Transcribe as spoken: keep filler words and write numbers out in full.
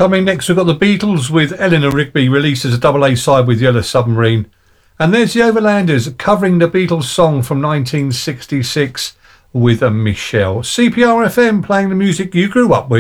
Coming next, we've got the Beatles with Eleanor Rigby, released as a double A side with Yellow Submarine. And there's the Overlanders covering the Beatles song from nineteen sixty-six with a Michelle. C P R F M, playing the music you grew up with.